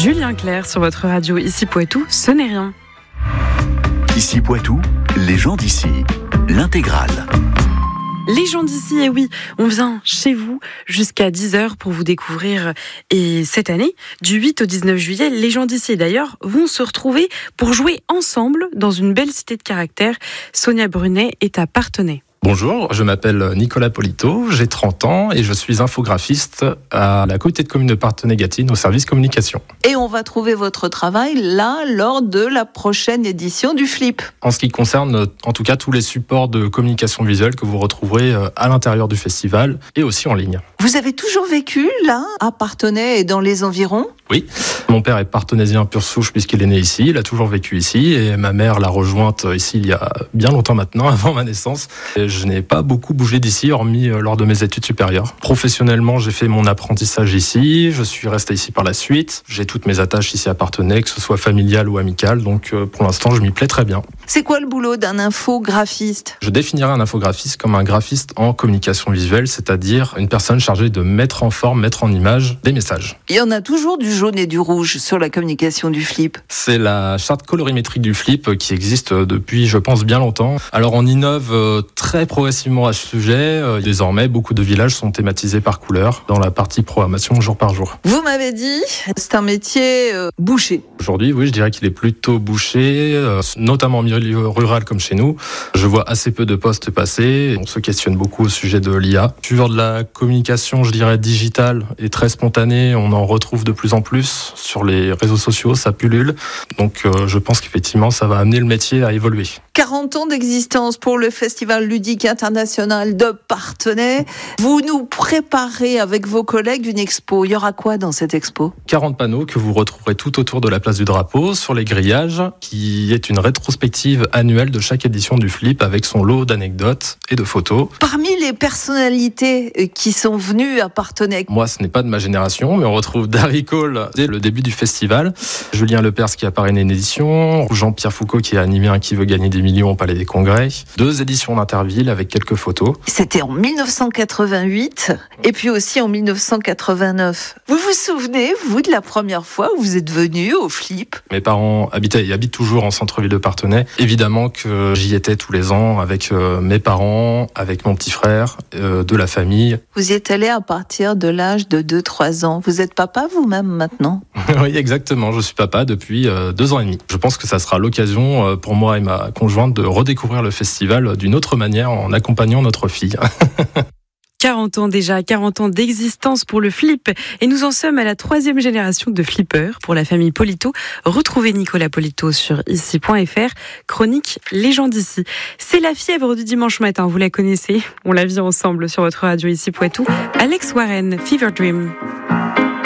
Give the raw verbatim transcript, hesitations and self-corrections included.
Julien Clerc sur votre radio Ici Poitou, ce n'est rien. Ici Poitou, les gens d'ici, l'intégrale. Les gens d'ici, et oui, on vient chez vous jusqu'à dix heures pour vous découvrir. Et cette année, du huit au dix-neuf juillet, les gens d'ici, d'ailleurs, vont se retrouver pour jouer ensemble dans une belle cité de caractère. Sonia Brunet est à Parthenay. Bonjour, je m'appelle Nicolas Polito, j'ai trente ans et je suis infographiste à la communauté de communes de Parthenay-Gâtine au service communication. Et on va trouver votre travail là, lors de la prochaine édition du Flip. En ce qui concerne, en tout cas, tous les supports de communication visuelle que vous retrouverez à l'intérieur du festival et aussi en ligne. Vous avez toujours vécu là, à Parthenay et dans les environs ? Oui, mon père est parthenésien pure souche puisqu'il est né ici, il a toujours vécu ici et ma mère l'a rejointe ici il y a bien longtemps maintenant, avant ma naissance. Et je n'ai pas beaucoup bougé d'ici, hormis lors de mes études supérieures. Professionnellement, j'ai fait mon apprentissage ici, je suis resté ici par la suite. J'ai toutes mes attaches ici à Parthenay, que ce soit familiale ou amicale, donc pour l'instant je m'y plais très bien. C'est quoi le boulot d'un infographiste ? Je définirais un infographiste comme un graphiste en communication visuelle, c'est-à-dire une personne chargée de mettre en forme, mettre en image des messages. Il y en a toujours du jaune et du rouge sur la communication du Flip. C'est la charte colorimétrique du Flip qui existe depuis, je pense, bien longtemps. Alors on innove très progressivement à ce sujet. Désormais, beaucoup de villages sont thématisés par couleur dans la partie programmation jour par jour. Vous m'avez dit, c'est un métier euh, bouché. Aujourd'hui, oui, je dirais qu'il est plutôt bouché, euh, notamment en milieu rural comme chez nous. Je vois assez peu de postes passer. On se questionne beaucoup au sujet de l'I A. Sur de la communication, je dirais digitale et très spontanée, on en retrouve de plus en plus sur les réseaux sociaux, ça pullule. Donc euh, je pense qu'effectivement, ça va amener le métier à évoluer. quarante ans d'existence pour le Festival ludique international de Parthenay. Vous nous préparez avec vos collègues une expo. Il y aura quoi dans cette expo ? quarante panneaux que vous retrouverez tout autour de la place du drapeau, sur les grillages, qui est une rétrospective annuelle de chaque édition du Flip avec son lot d'anecdotes et de photos. Parmi les personnalités qui sont venues à Parthenay, moi, ce n'est pas de ma génération, mais on retrouve Darry Cole dès le début du festival, Julien Lepers qui a parrainé une édition, Jean-Pierre Foucault qui a animé un Qui veut gagner des millions au Palais des Congrès, deux éditions d'Interville avec quelques photos. C'était en dix-neuf cent quatre-vingt-huit et puis aussi en dix-neuf cent quatre-vingt-neuf. Vous vous souvenez, vous, de la première fois où vous êtes venu au Flip ? Mes parents habitaient et habitent toujours en centre-ville de Parthenay. Évidemment que j'y étais tous les ans avec euh, mes parents, avec mon petit frère, euh, de la famille. Vous y êtes allé à partir de l'âge de deux trois ans. Vous êtes papa vous-même maintenant ? Oui, exactement. Je suis papa depuis euh, deux ans et demi. Je pense que ça sera l'occasion euh, pour moi et ma conjointe de redécouvrir le festival d'une autre manière en accompagnant notre fille. quarante ans déjà, quarante ans d'existence pour le Flip. Et nous en sommes à la troisième génération de flippers pour la famille Polito. Retrouvez Nicolas Polito sur ici point f r. Chronique Les gens d'ici. C'est la fièvre du dimanche matin, vous la connaissez. On la vit ensemble sur votre radio Ici Poitou. Alex Warren, Fever Dream.